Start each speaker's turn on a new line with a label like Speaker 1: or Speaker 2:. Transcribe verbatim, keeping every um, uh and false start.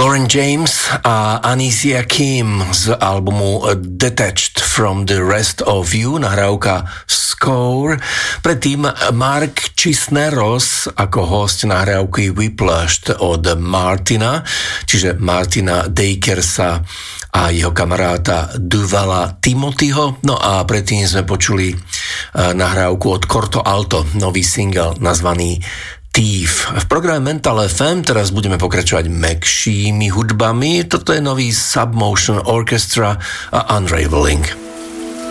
Speaker 1: Lauren James a Anisia Kim z albumu Detached from the Rest of You, nahrávka Score. Predtým Mark Cisneros ako host nahrávky Whiplashed od Martina, čiže Martina Dakersa a jeho kamaráta Duvala Timothyho. No a predtým sme počuli nahrávku od Corto Alto, nový single nazvaný Thief. V programe Mental ef em teraz budeme pokračovať mäkšími hudbami. Toto je nový Submotion Orchestra a Unraveling.